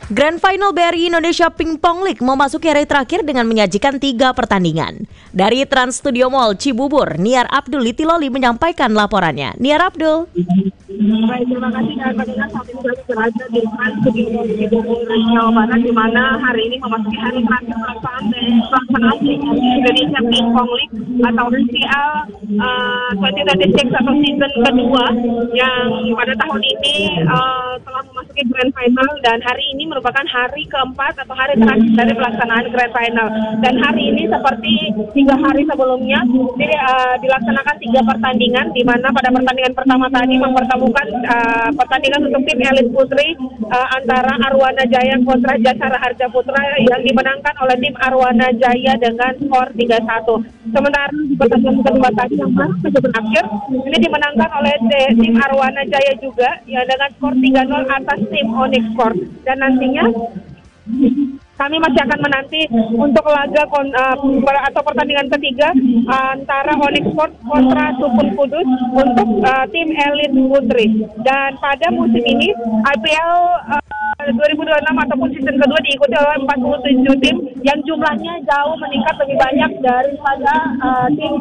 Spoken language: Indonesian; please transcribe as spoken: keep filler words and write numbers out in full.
Grand Final B R I Indonesia Pingpong League memasuki hari terakhir dengan menyajikan tiga pertandingan. Dari Trans Studio Mall Cibubur, Niar Abdul Litiloli menyampaikan laporannya. Niar Abdul. Baik, terima kasih dan pendengar saat ini kami berada di Trans Studio Mall Cibubur, Jawa Barat, di mana hari ini memasuki hari terakhir pelaksanaan dari pelaksanaan Indonesia Pingpong League atau I P L uh, dua ribu dua puluh enam atau season kedua yang pada tahun ini uh, telah memasuki Grand Final, dan hari ini merupakan hari keempat atau hari terakhir dari pelaksanaan Grand Final. Dan hari ini seperti tiga hari sebelumnya jadi, uh, dilaksanakan tiga pertandingan, di mana pada pertandingan pertama tadi mempertemukan uh, pertandingan untuk tim elit putri uh, antara Arwana Jaya kontra Jasara Harja Putra yang dimenangkan oleh tim Arwana Jaya dengan skor tiga satu. Sementara pertandingan kedua tadi yang baru saja berakhir ini dimenangkan oleh tim Arwana Jaya juga ya dengan skor tiga nol atas tim Onyx Sport. Dan nantinya kami masih akan menanti untuk laga kon, uh, atau pertandingan ketiga uh, antara Onyx Sport kontra Supun Kudus untuk uh, tim elit putri. Dan pada musim ini I P L uh, dua ribu dua puluh enam ataupun season kedua diikuti oleh empat puluh tujuh tim yang jumlahnya jauh meningkat lebih banyak daripada uh, tim